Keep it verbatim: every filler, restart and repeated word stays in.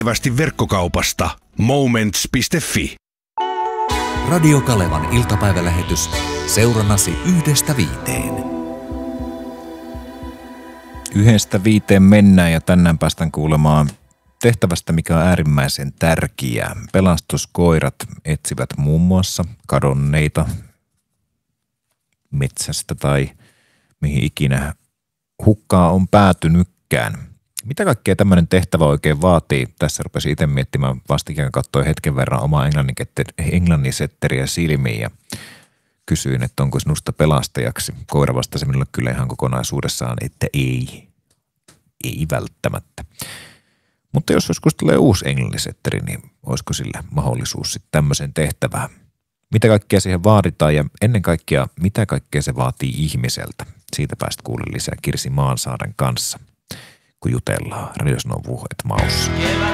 Västi verkkokaupasta moments piste fi. Radio Kalevan iltapäivälähetys. Seurannasi yhdestä viiteen. Yhdestä viiteen mennään ja tänään päästään kuulemaan tehtävästä, mikä on äärimmäisen tärkeää. Pelastuskoirat etsivät muun muassa kadonneita metsästä tai mihin ikinä hukkaa on päätynytkään. Mitä kaikkea tämmöinen tehtävä oikein vaatii? Tässä rupesin itse miettimään, vastikään katsoin hetken verran omaa englannisetteriä silmiin ja kysyin, että onko sinusta pelastajaksi. Koira vastasi minulle kyllä ihan kokonaisuudessaan, että ei, ei välttämättä. Mutta jos joskus tulee uusi englannisetteri, niin olisiko sillä mahdollisuus sitten tämmöiseen tehtävään? Mitä kaikkea siihen vaaditaan ja ennen kaikkea, mitä kaikkea se vaatii ihmiseltä? Siitä päästä kuulen lisää Kirsi Maansaaren kanssa, kun jutellaan Radio Snow Vuohet maussa.